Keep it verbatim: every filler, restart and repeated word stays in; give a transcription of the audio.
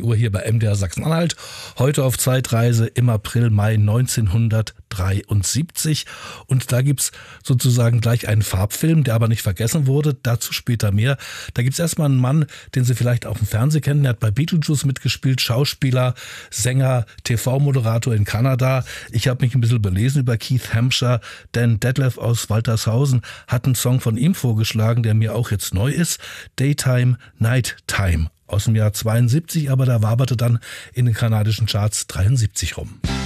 zwanzig Uhr hier bei M D R Sachsen-Anhalt. Heute auf Zeitreise im April, Mai neunzehnhundertdreiundsiebzig. Und da gibt's sozusagen gleich einen Farbfilm, der aber nicht vergessen wurde. Dazu später mehr. Da gibt's erstmal einen Mann, den Sie vielleicht auch im Fernsehen kennen. Der hat bei Beetlejuice mitgespielt, Schauspieler, Sänger, T V-Moderator in Kanada. Ich habe mich ein bisschen belesen über Keith Hampshire, denn Detlef aus Waltershausen hat einen Song von ihm vorgeschlagen, der mir auch jetzt neu ist. Daytime, Nighttime aus dem Jahr zweiundsiebzig, aber da waberte dann in den kanadischen Charts dreiundsiebzig rum.